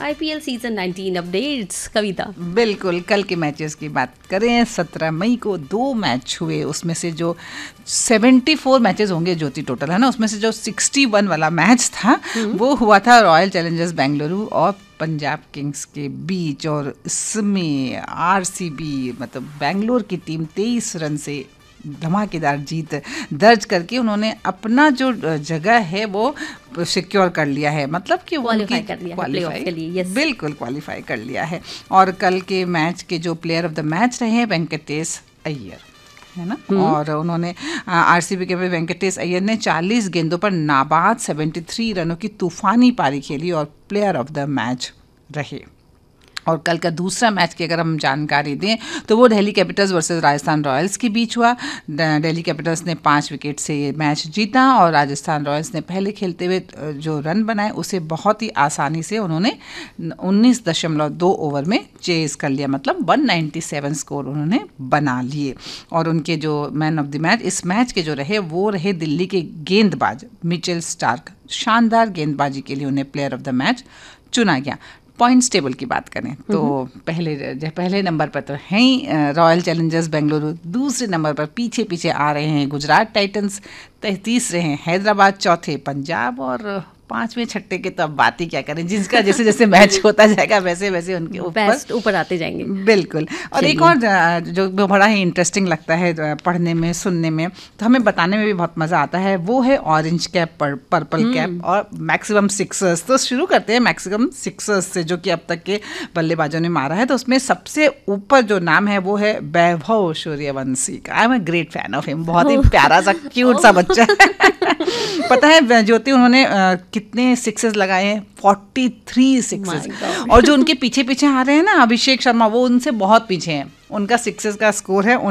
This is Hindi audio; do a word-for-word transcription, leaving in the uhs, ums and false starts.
आईपीएल सीजन नाइनटीन अपडेट्स कविता। बिल्कुल, कल के मैचेस की बात करें, सत्रह मई को दो मैच हुए, उसमें से जो चौहत्तर मैचेस होंगे ज्योति टोटल, है ना, उसमें से जो इकसठ वाला मैच था वो हुआ था रॉयल चैलेंजर्स बेंगलुरु और पंजाब किंग्स के बीच। और इसमें आरसीबी मतलब बेंगलोर की टीम तेईस रन से धमाकेदार जीत दर्ज करके उन्होंने अपना जो जगह है वो सिक्योर कर लिया है, मतलब कि क्वालिफाई कर लिया है प्लेऑफ के लिए। यस, बिल्कुल क्वालिफाई कर लिया है। और कल के मैच के जो प्लेयर ऑफ द मैच रहे हैं वेंकटेश अय्यर, है ना, और उन्होंने आरसीबी के वेंकटेश अय्यर ने चालीस गेंदों पर नाबाद तिहत्तर रनों की तूफानी पारी खेली और प्लेयर ऑफ द मैच रहे। और कल का दूसरा मैच की अगर हम जानकारी दें तो वो Delhi Capitals versus Rajasthan Royals के बीच हुआ। दिल्ली कैपिटल्स ने पाँच विकेट से ये मैच जीता और राजस्थान रॉयल्स ने पहले खेलते हुए जो रन बनाए उसे बहुत ही आसानी से उन्होंने उन्नीस दशमलव दो ओवर में चेज कर लिया, मतलब एक सौ सत्तानवे स्कोर उन्होंने बना लिए। और उनके जो मैन ऑफ द मैच इस मैच के जो रहे वो रहे दिल्ली के गेंदबाज मिचेल स्टार्क। शानदार गेंदबाजी के लिए उन्हें प्लेयर ऑफ द मैच चुना गया। पॉइंट्स टेबल की बात करें तो पहले पहले नंबर पर तो हैं ही रॉयल चैलेंजर्स बेंगलुरु, दूसरे नंबर पर पीछे पीछे आ रहे हैं गुजरात टाइटंस, तीसरे हैं हैदराबाद, चौथे पंजाब और पांचवें छठे के तो अब बात ही क्या करें, जिसका जैसे जैसे मैच होता जाएगा वैसे वैसे उनके ऊपर ऊपर आते जाएंगे। बिल्कुल। और एक और जो बड़ा ही इंटरेस्टिंग लगता है पढ़ने में सुनने में तो हमें बताने में भी बहुत मज़ा आता है, वो है ऑरेंज कैप पर, पर्पल कैप और मैक्सिमम सिक्सर्स। तो शुरू करते हैं मैक्सिमम सिक्सर्स से जो कि अब तक के बल्लेबाजों ने मारा है। तो उसमें सबसे ऊपर जो नाम है वो है वैभव सूर्यवंशी का। I am a great fan of him, बहुत ही प्यारा सा क्यूट सा बच्चा पता है ज्योति उन्होंने कितने सिक्सेस लगाए हैं? तैंतालीस सिक्सेस। और जो उनके पीछे पीछे आ रहे हैं ना अभिषेक शर्मा, वो उनसे बहुत पीछे हैं, उनका सिक्सेस का स्कोर है